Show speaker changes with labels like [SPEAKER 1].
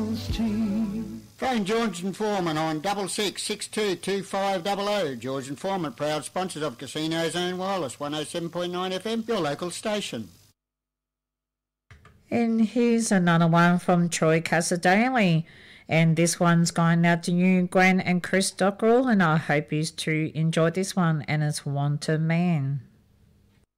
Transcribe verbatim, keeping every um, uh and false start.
[SPEAKER 1] Phone George and Foreman on double six six two two five double oh. George and Foreman, proud sponsors of Casino Zone Wireless, one oh seven point nine F M, your local station.
[SPEAKER 2] And here's another one from Troy Casadale. And this one's going out to you, Gran and Chris Dockrell, and I hope you to enjoy this one, and it's Want a Man.